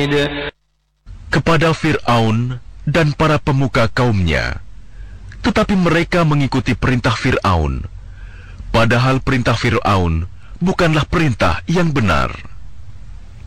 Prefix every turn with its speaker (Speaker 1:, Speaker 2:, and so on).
Speaker 1: kepada Fir'aun dan para pemuka kaumnya. Tetapi mereka mengikuti perintah Fir'aun, padahal perintah Fir'aun bukanlah perintah yang benar.